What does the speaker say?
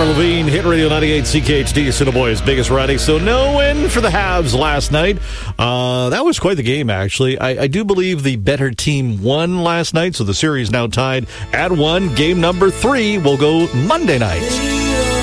Avril Lavigne, Hit Radio 98 CKHD, Assiniboia's biggest Friday. So no win for the Habs last night. That was quite the game, actually. I do believe the better team won last night, so the series now tied at 1. Game number 3 will go Monday night.